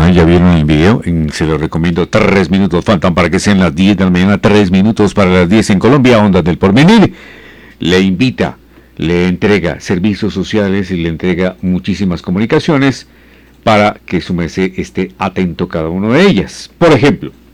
ya vieron el video, se lo recomiendo, 3 minutos faltan para que sean las 10 de la mañana, 3 minutos para las 10 en Colombia, Ondas del Porvenir. Le invita, le entrega servicios sociales y le entrega muchísimas comunicaciones para que su merced esté atento a cada una de ellas. Por ejemplo,